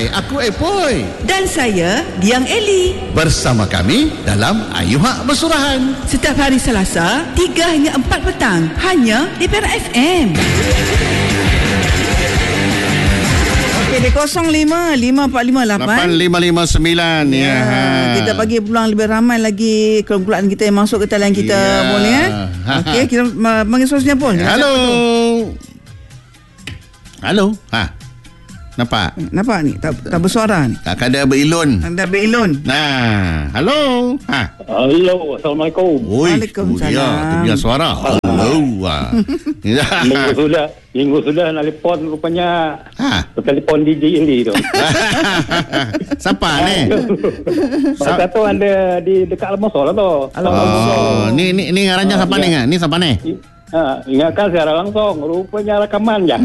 Hai, aku Epoi. Dan saya, Diang Eli. Bersama kami dalam Ayuhak Bersurahan. Setiap hari Selasa, 3 hingga 4 petang. Hanya di Perak FM. Okey, di 05-545-8 Ya, kita bagi peluang lebih ramai lagi kumpulan kita yang masuk ke talian kita, boleh Okey, kita panggil sosialnya pun. Halo. Halo. Nampak ni? Tak bersuara ni. tak ada berilun. Anda berilun. Nah, halo. Halo, Assalamualaikum. Waalaikumsalam. Itu dia suara. Halo. Minggu sudah nelpon rupanya. Telefon DJ Eli tu. Siapa ni? Masa tu ada di dekat Al-Mosol lah tu. Ni ngarannya siapa ni? Ni siapa ni? Ingatkan secara langsung, rupanya rekaman je.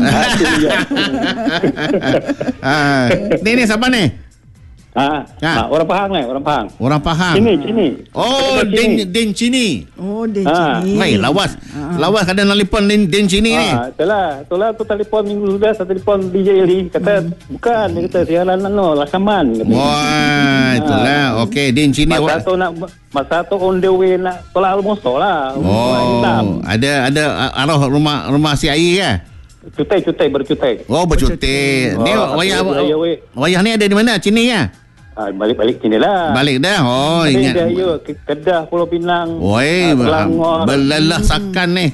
Ni siapa ni? Orang Pahang. Orang Pahang. Sini. Oh, Den Cini. Oh, Den Cini. Mai lawas kadang nelpon Den Cini ni. Itulah tu telefon minggu sudah, saya telefon DJ Eli kata bukan, dia kata siaran rakaman. Wah, itulah. Okey, Den Cini. Masa tu on the way nak tolak Al-Mosol lah. Ada arah rumah si Ai ke? Bercuti. Oh, bercuti. Ni wayah ni ada di mana? Cini ya? Balik sini lah. Balik dah. Oh, ingat. Dia Kedah, Pulau Pinang. Oi, belelah sakan ni.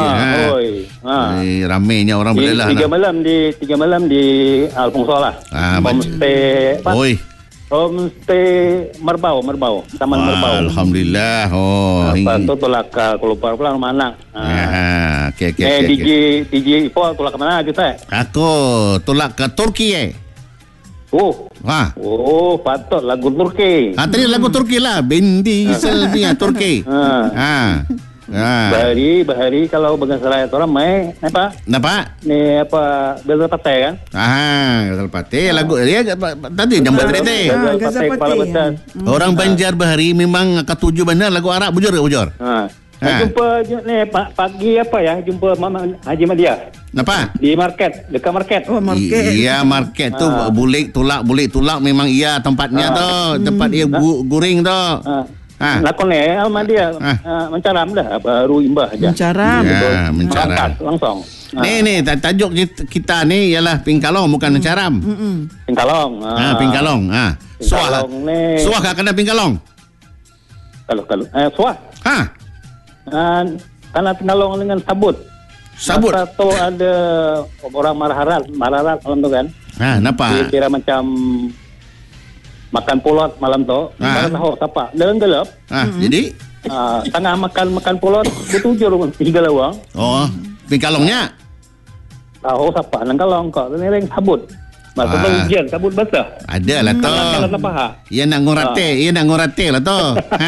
Ramainya orang belelah. Tiga malam di Al-Mosol lah. Homestay Merbau, Taman Merbau. Alhamdulillah. Lepas tu tolak ke Kuala Lumpur rumah anak. Okey. DJ Ipoh tolak ke mana kita? Aku tolak ke Turki Patut lagu Turki. Tadi lagu Turki lah. Bindi Selviya Turki. Bahari kalau bagian Seraya tu ramai apa? Ni apa Gazel Patih kan? Gazel Patih lagu dia tadi Jambat Rete. Gazel Patih. Orang Banjar Bahari memang ketujuh benar lagu Arab bujur. Jumpa ni pagi jumpa Mama Haji Madia. Kenapa? Di market, dekat market. Oh, market. Iya, market tu bulik tulak memang tempatnya tu. Tempat dia guring tu. Lakon Almadia mencaram dah, baru imbah aja. Mencaram langsung. Ni tajuk kita ni ialah Pingkalong bukan mencaram. Pingkalong. Pingkalong. Suah kat kena Pingkalong. Kalau suah. Karena Pingkalong dengan sabut. Masa tu ada orang mararat malam tu kan. Kenapa? Dia kira macam makan pulot malam tu. Kalau tahu siapa? Dengan gelap. Jadi tengah makan pulot bertujuh 3 lawang. Oh, Pingkalongnya. Tahu siapa? Nangkalong kok. Ini sabut. Masa tu hujan, sabut basah. Adalah tu. Ia nak ngurate lah tu.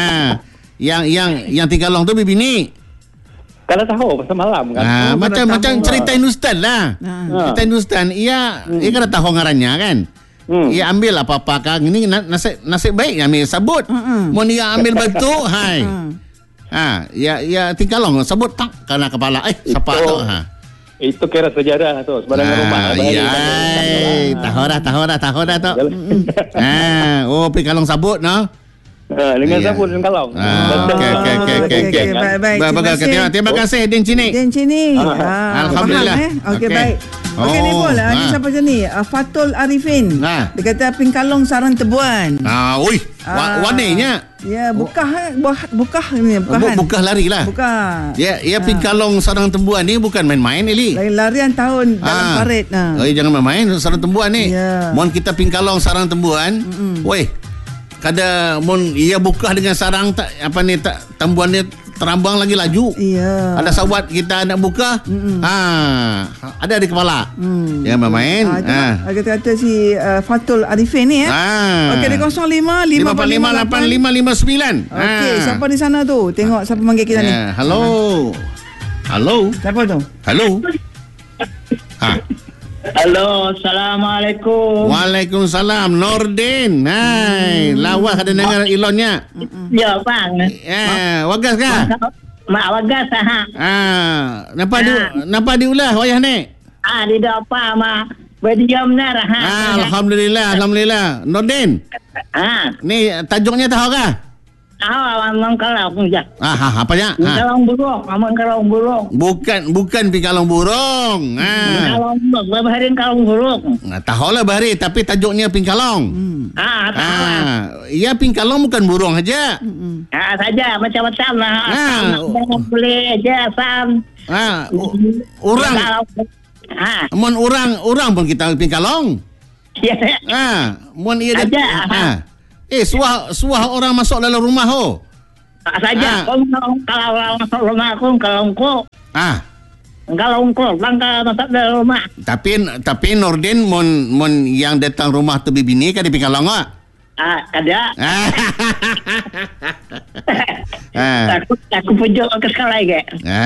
Yang Pingkalong tu bibini. Kalau tahu pasal malam kan. Macam cerita Hindustan lah. Cerita Hindustan, ia kena tahu ngarannya kan. Ia ambil apa-apa kan. Ini nasib baik ambil sabut. Mau dia ambil batu, hai. Ya Pingkalong sabut tak kena kepala. Siapa tu? Itu kira sejarah tu sebarangan rumah. Tahu dah tu. Oh, Pingkalong sabut no. Dengan sabut dan kalong. Okey. Baik. Terima kasih Den Cini. Alhamdulillah. Okey, baik. Okey, ni pun ni siapa je ni? Fatul Arifin. Dia kata Pingkalong sarang tebuan. Warnanya. Ya, bukah ni bukan. Bukah lari lah. Bukan. Ya, Pingkalong sarang tembuan ni bukan main-main Eli. Larian tahun dalam parit. Jangan main-main sarang tembuan ni. Mohon kita Pingkalong sarang tembuan. Woi. Kada ia buka dengan sarang tembuan dia terambang lagi laju. Iya. Ada sawat kita nak buka. Ada di kepala. Jangan main. Kata si Fatul Arifin ni Okey, di 05-545-859. Okey, siapa di sana tu? Tengok siapa panggil kita ni. Halo. Siapa tu? Halo. Halo, Assalamualaikum. Waalaikumsalam, Nordin. Hai, lawas ada dengar ilonnya. Ya, bang. Wagas kah? Mak wagas nampak diulah wayah ni. Di apa mak Berdiam benar. Alhamdulillah. Nordin, ni tajuknya tahu ke? Amang kalong je. Apanya? Kalong burung, amang kalong burung. Bukan pikalong burung. Kalong baharin kalong burung. Tahulah bahari, tapi tajuknya pingkalong. Tahu. Ia pingkalong bukan burung aja. Saja macam-macam lah. Boleh aja sam. Orang. Mon orang pun kita pingkalong. Ya. Mon ia aja. Suah orang masuk dalam rumah saja. Kalau orang masuk rumah aku, kalau engkau langkah masuk dalam rumah. Tapi Nordin mon yang datang rumah tu bini kan di pingkalong Kada. Aku pujuk ke sekolah ke.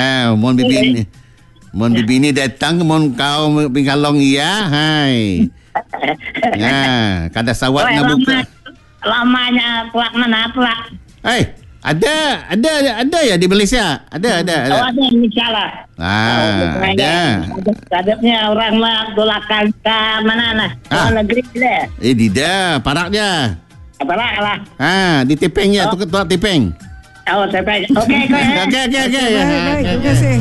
Mon bini datang mon kau pingkalong ia. Hai. Kada sawat nak buka. Lamanya pelak mana pelak? Ada ya di Malaysia. Ada. Ada Malaysia lah. Ada. Adabnya orang lah dolakan ke mana lah? Luar negeri dia. Tidak, parak dia. Parak lah. Di Tepeng ya, tu ketua Tepeng. Tepeng. Okey. Baik, terima kasih.